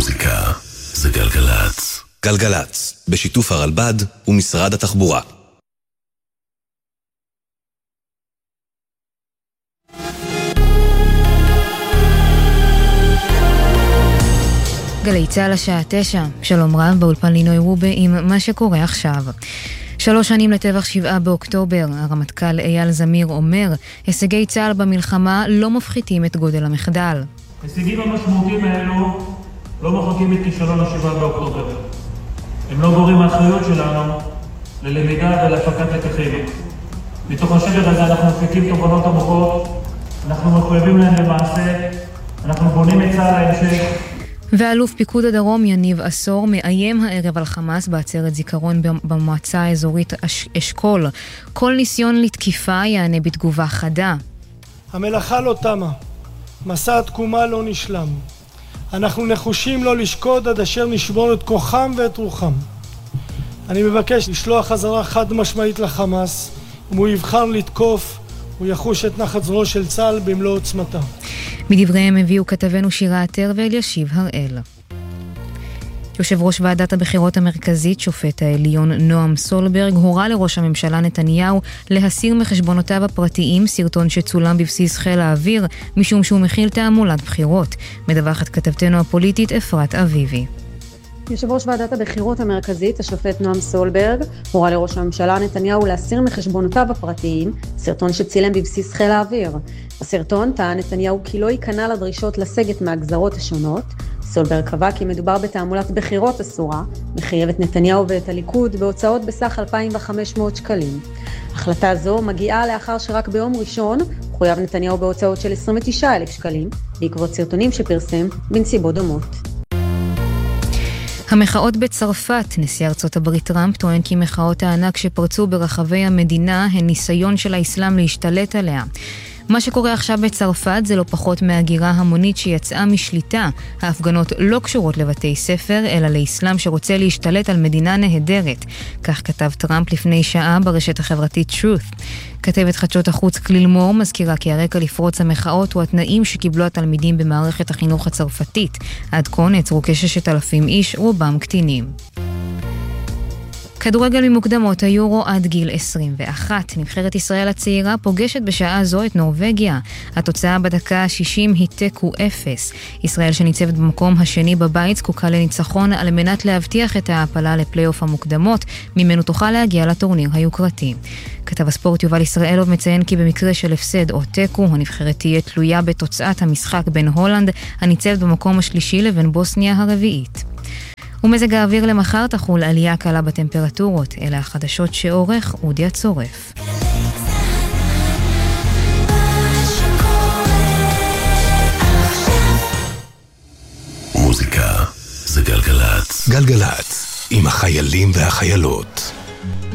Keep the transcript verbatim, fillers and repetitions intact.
מוזיקה זה גלגלץ. גלגלץ, בשיתוף הרלב"ד ומשרד התחבורה. גלי צהל השעה תשע, שלום רב, באולפן לינוי רובה עם מה שקורה עכשיו. שלוש שנים לטבח שבעה באוקטובר, הרמטכ"ל אייל זמיר אומר, הישגי צה"ל במלחמה לא מפחיתים את גודל המחדל. הישגים המשמעותיים האלו לא מוחקים את כישלון השבעה באוקטובר. הם לא גורעים האחריות שלנו ללמידה ולהפקת לקחים. מתוך השבר הזה אנחנו מפיקים תובנות עמוקות, אנחנו מחויבים להם למעשה, אנחנו בונים את צה"ל ההמשך. ואלוף פיקוד הדרום יניב עשור מאיים הערב על חמאס בעצרת זיכרון במועצה האזורית אשכול. כל ניסיון לתקיפה יענה בתגובה חדה. המלאכה לא תמה, מסע התקומה לא נשלם. אנחנו נחושים לא לשקוד עד אשר נשבור את כוחם ואת רוחם. אני מבקש לשלוח חזרה חד משמעית לחמאס, אם הוא יבחר לתקוף, הוא יחוש את נחת זרועו של צה"ל במלוא עוצמתה. מדבריהם הביאו כתבנו שירה עטר ואלישיב הראל. יושב ראש ועדת הבחירות המרכזית, שופט העליון נועם סולברג, הורה לראש הממשלה נתניהו להסיר מחשבונותיו הפרטיים סרטון שצולם בבסיס חיל האוויר, משום שהוא מכיל תעמולת בחירות. מדווחת כתבתנו הפוליטית אפרת אביבי. יושב ראש ועדת הבחירות המרכזית, השופט נועם סולברג, הורה לראש הממשלה נתניהו להסיר מחשבונותיו הפרטיים סרטון שצילם בבסיס חיל האוויר. בסרטון טען נתניהו כי לא ייכנע לדרישות לסגת מהגזרות השונות. סולברג קבע כי מדובר בתעמולת בחירות אסורה, מחייב את נתניהו ואת הליכוד בהוצאות בסך אלפיים וחמש מאות שקלים. החלטה זו מגיעה לאחר שרק ביום ראשון חויב נתניהו בהוצאות של עשרים ותשעה אלף שקלים, בעקבות סרטונים שפרסם בנסיבות דומות. המחאות בצרפת, נשיא ארצות הברית טראמפ טוען כי מחאות הענק שפרצו ברחבי המדינה הן ניסיון של האסלאם להשתלט עליה. מה שקורה עכשיו בצרפת זה לא פחות מהגירה המונית שיצאה משליטה. ההפגנות לא קשורות לבתי ספר, אלא לאסלאם שרוצה להשתלט על מדינה נהדרת. כך כתב טראמפ לפני שעה ברשת החברתית Truth. כתבת חדשות החוץ כליל מור מזכירה כי הרקע לפרוץ המחאות הוא התנאים שקיבלו התלמידים במערכת החינוך הצרפתית. עד כה נעצרו כששת אלפים איש, רובם קטינים. כדורגל ממוקדמות היורו עד גיל עשרים ואחת. נבחרת ישראל הצעירה פוגשת בשעה זו את נורווגיה. התוצאה בדקה ה-שישים היא תיקו אפס. ישראל שניצבת במקום השני בבית זקוקה לניצחון על מנת להבטיח את ההעפלה לפלייאוף המוקדמות, ממנו תוכל להגיע לטורניר היוקרתי. כתב הספורט יובל ישראלוב מציין כי במקרה של הפסד או תיקו, הנבחרת תהיה תלויה בתוצאת המשחק בין הולנד, הניצבת במקום השלישי, לבין בוסניה הרביעית. ומזג האוויר למחר תחול עלייה קלה בטמפרטורות. אלה החדשות שעורך אודי הצורף. מוזיקה זה גלגלץ. גלגלץ עם החיילים והחיילות.